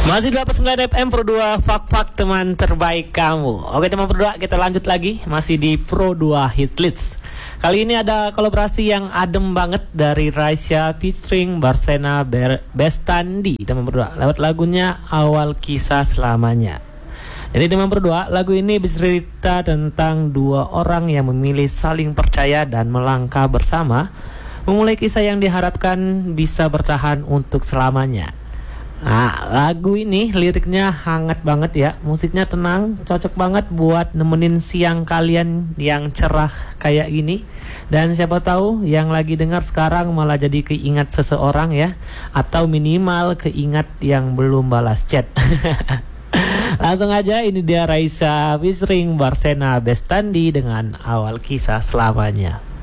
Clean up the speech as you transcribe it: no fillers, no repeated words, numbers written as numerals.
Masih 29 FM Pro 2 Fak-Fak teman terbaik kamu. Oke teman Pro 2, kita lanjut lagi. Masih di Pro 2 Hit List. Kali ini ada kolaborasi yang adem banget dari Raisa featuring Barsena Bestandi teman Pro 2, lewat lagunya Awal Kisah Selamanya. Jadi teman Pro 2, lagu ini bercerita tentang dua orang yang memilih saling percaya dan melangkah bersama, memulai kisah yang diharapkan bisa bertahan untuk selamanya. Nah, lagu ini liriknya hangat banget ya, musiknya tenang, cocok banget buat nemenin siang kalian yang cerah kayak gini. Dan siapa tahu yang lagi dengar sekarang malah jadi keingat seseorang ya, atau minimal keingat yang belum balas chat. Langsung aja, ini dia Raisa featuring Barsena Bestandi dengan Awal Kisah Selamanya.